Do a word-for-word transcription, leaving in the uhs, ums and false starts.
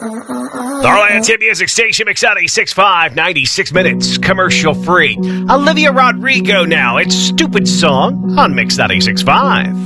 The Orlando's hit music station, Mix ninety-six point five, ninety-six minutes, commercial free. Olivia Rodrigo now. It's Stupid Song on Mix ninety-six point five.